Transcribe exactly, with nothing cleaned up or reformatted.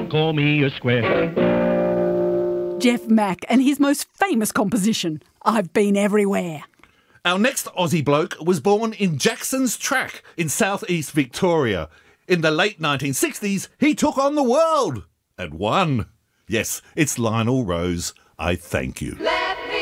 call me a square. Jeff Mack and his most famous composition, I've Been Everywhere. Our next Aussie bloke was born in Jackson's Track in southeast Victoria. In the late nineteen sixties, he took on the world and won. Yes, it's Lionel Rose. I thank you.